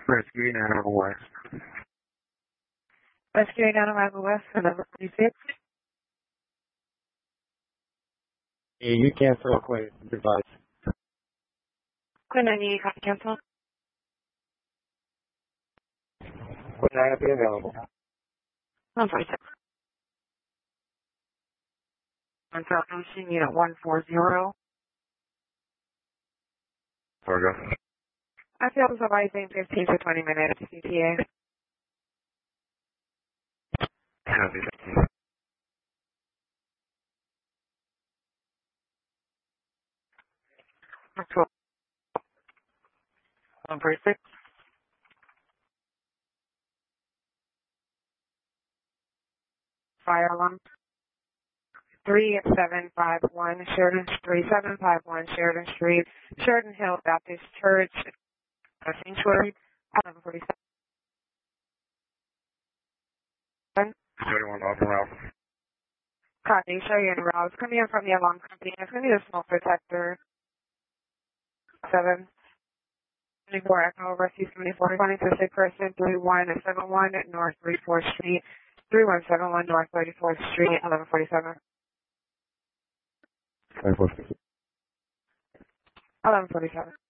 Rescue 911 West. Rescue 911 West, 1146. Yeah, you cancel a quick device. Quinn, I need to cancel. Would not be available. 146. On South Ocean, unit 140. Fargo. I feel somebody's saying 15 to 20 minutes, CTA. Copy, thank you. 146. Fire alarm. 3751 Sheridan Street, 3751 Sheridan Street, Sheridan Hill Baptist Church, Sanctuary, 1147. 31 off and route. Copy, Cheyenne Rouse, coming in from the alarm company. It's going to be the smoke detector. 724 Echo, Rescue 74, responding to sick person 3171 North 34th Street, 3171 North 34th Street, 1147. 1147.